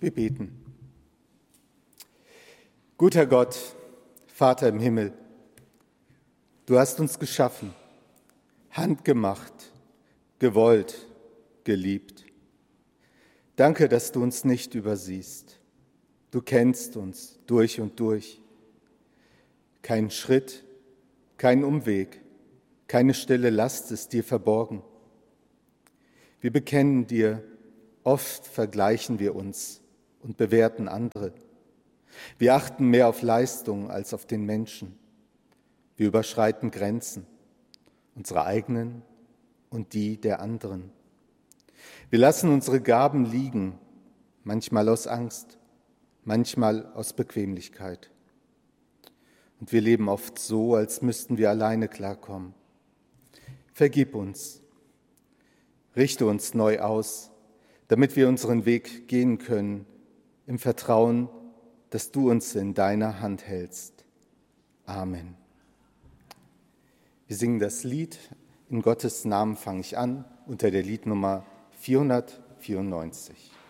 Wir beten. Guter Gott, Vater im Himmel, du hast uns geschaffen, handgemacht, gewollt, geliebt. Danke, dass du uns nicht übersiehst. Du kennst uns durch und durch. Kein Schritt, kein Umweg, keine stille Last ist dir verborgen. Wir bekennen dir, oft vergleichen wir uns und bewerten andere. Wir achten mehr auf Leistung als auf den Menschen. Wir überschreiten Grenzen, unsere eigenen und die der anderen. Wir lassen unsere Gaben liegen, manchmal aus Angst, manchmal aus Bequemlichkeit. Und wir leben oft so, als müssten wir alleine klarkommen. Vergib uns, richte uns neu aus, damit wir unseren Weg gehen können, im Vertrauen, dass du uns in deiner Hand hältst. Amen. Wir singen das Lied In Gottes Namen fange ich an, unter der Liednummer 494.